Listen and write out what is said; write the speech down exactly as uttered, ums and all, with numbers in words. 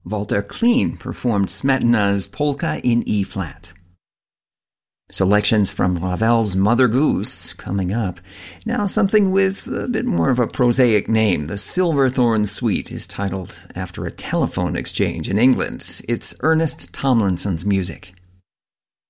Walter Klein performed Smetana's Polka in E-flat. Selections from Ravel's Mother Goose coming up. Now something with a bit more of a prosaic name. The Silverthorn Suite is titled after a telephone exchange in England. It's Ernest Tomlinson's music.